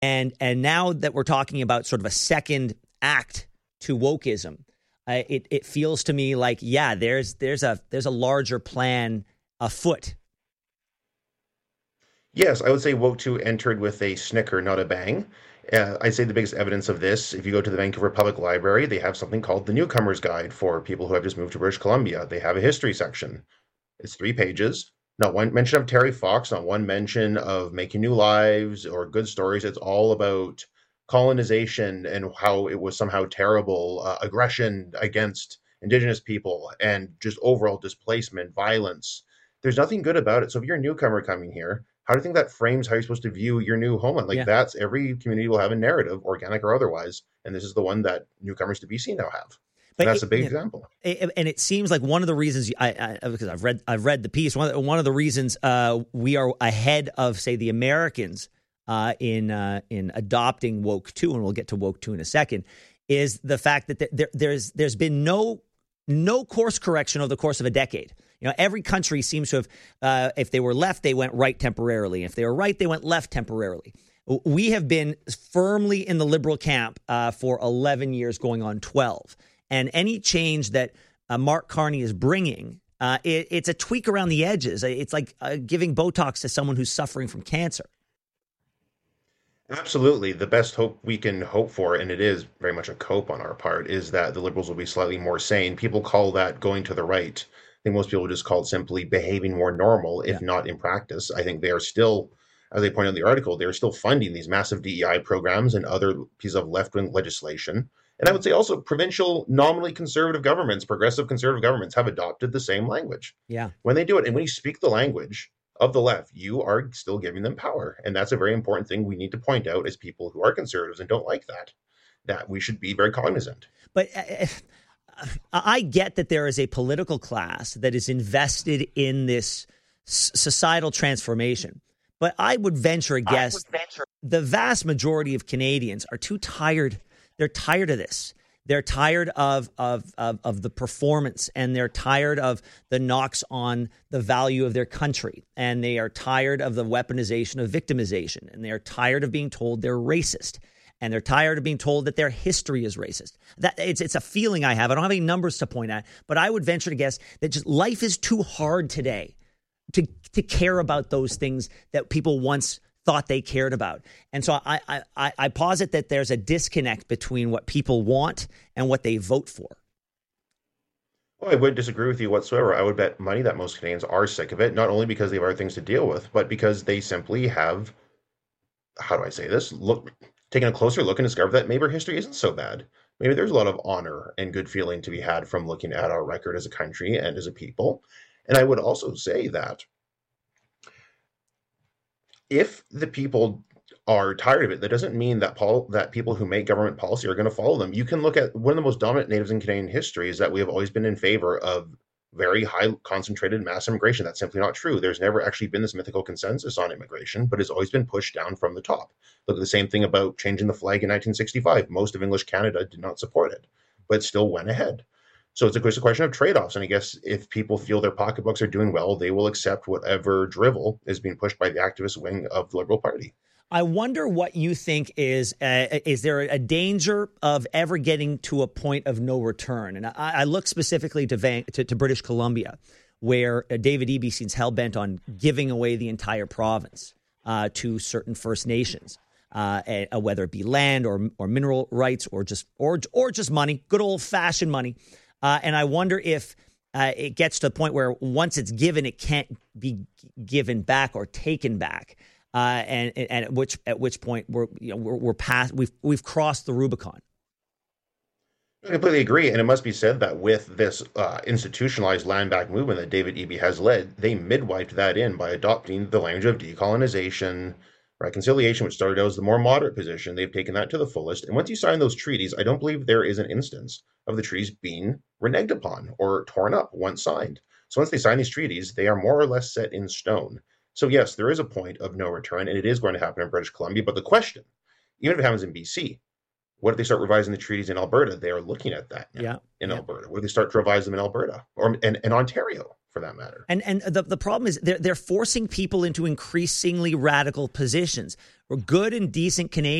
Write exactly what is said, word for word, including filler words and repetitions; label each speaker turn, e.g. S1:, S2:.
S1: And and now that we're talking about sort of a second act to wokeism, uh, it it feels to me like, yeah, there's there's a there's a larger plan afoot.
S2: Yes, I would say Woke two entered with a snicker, not a bang. Uh, I'd say the biggest evidence of this, if you go to the Vancouver Public Library, they have something called the Newcomer's Guide for people who have just moved to British Columbia. They have a history section. It's three pages. Not one mention of Terry Fox, not one mention of making new lives or good stories. It's all about colonization and how it was somehow terrible, uh, aggression against Indigenous people, and just overall displacement, violence. There's nothing good about it. So if you're a newcomer coming here, how do you think that frames how you're supposed to view your new homeland? Like
S1: Yeah.
S2: that's every community will have a narrative, organic or otherwise, and this is the one that newcomers to B C now have.
S1: But
S2: And that's
S1: it-
S2: a big
S1: yeah.
S2: example.
S1: It- and it seems like one of the reasons I, I because I've read I've read the piece. One of the, one of the reasons uh, we are ahead of, say, the Americans uh, in uh, in adopting Woke two, and we'll get to Woke two in a second, is the fact that there, there's there's been no no course correction over the course of a decade. You know, every country seems to have, uh, if they were left, they went right temporarily. If they were right, they went left temporarily. We have been firmly in the liberal camp uh, for eleven years, going on twelve. And any change that uh, Mark Carney is bringing, uh, it, it's a tweak around the edges. It's like uh, giving Botox to someone who's suffering from cancer.
S2: Absolutely. The best hope we can hope for, and it is very much a cope on our part, is that the Liberals will be slightly more sane. People call that going to the right. I think most people just call it simply behaving more normal, if
S1: Yeah.
S2: not in practice. I think they are still, as they point out in the article, they're still funding these massive D E I programs and other pieces of left-wing legislation. And I would say also provincial, nominally conservative governments, progressive conservative governments have adopted the same language.
S1: Yeah.
S2: When they do it, and when you speak the language of the left, you are still giving them power. And that's a very important thing we need to point out as people who are conservatives and don't like that, that we should be very cognizant.
S1: But uh, I get that there is a political class that is invested in this societal transformation. But I would venture a guess
S3: would venture-
S1: the vast majority of Canadians are too tired. They're tired of this. They're tired of, of, of, of the performance, and they're tired of the knocks on the value of their country. And they are tired of the weaponization of victimization. And they're tired of being told they're racist. And they're tired of being told that their history is racist. That it's it's a feeling I have. I don't have any numbers to point at, but I would venture to guess that just life is too hard today to to care about those things that people once thought they cared about. And so I I I, I posit that there's a disconnect between what people want and what they vote for.
S2: Well, I wouldn't disagree with you whatsoever. I would bet money that most Canadians are sick of it, not only because they have other things to deal with, but because they simply have, how do I say this, look, taking a closer look and discover that maybe our history isn't so bad. Maybe there's a lot of honor and good feeling to be had from looking at our record as a country and as a people. And I would also say that if the people are tired of it, that doesn't mean that Paul, that people who make government policy are going to follow them. You can look at one of the most dominant natives in Canadian history is that we have always been in favor of very high concentrated mass immigration. That's simply not true. There's never actually been this mythical consensus on immigration, but it's always been pushed down from the top. Look at the same thing about changing the flag in nineteen sixty-five. Most of English Canada did not support it, but still went ahead. So it's a, it's a question of trade-offs. And I guess if people feel their pocketbooks are doing well, they will accept whatever drivel is being pushed by the activist wing of the Liberal Party.
S1: I wonder what you think is, uh, is there a danger of ever getting to a point of no return? And I, I look specifically to, Van, to, to British Columbia, where uh, David Eby seems hell-bent on giving away the entire province uh, to certain First Nations, uh, uh, whether it be land or or mineral rights or just or or just money, good old-fashioned money. Uh, and I wonder if uh, it gets to the point where once it's given, it can't be given back or taken back. Uh, and, and at which at which point we're you know we're, we're past we've we've crossed the Rubicon.
S2: I completely agree, and it must be said that with this uh, institutionalized land back movement that David Eby has led, they midwiped that in by adopting the language of decolonization, reconciliation, which started out as the more moderate position. They've taken that to the fullest, and once you sign those treaties, I don't believe there is an instance of the treaties being reneged upon or torn up once signed. So once they sign these treaties, they are more or less set in stone. So yes, there is a point of no return, and it is going to happen in British Columbia. But the question, even if it happens in B C, what if they start revising the treaties in Alberta? They are looking at that now
S1: Yeah,
S2: in
S1: yeah.
S2: Alberta. What if they start to revise them in Alberta or in, in Ontario? for that matter.
S1: And and the the problem is they're they're forcing people into increasingly radical positions. We're good and decent Canadians.